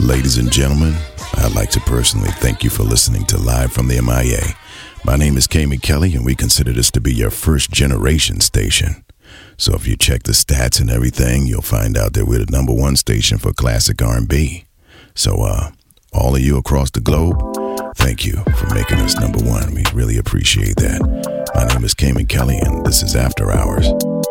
Ladies and gentlemen, I'd like to personally thank you for listening to Live from the MIA. My name is Kami Kelly, and we consider this to be your first generation station. So if you check the stats and everything, you'll find out that we're the number one station for classic R&B. So all of you across the globe, thank you for making us number one. We really appreciate that. My name is Kami Kelly, and this is After Hours.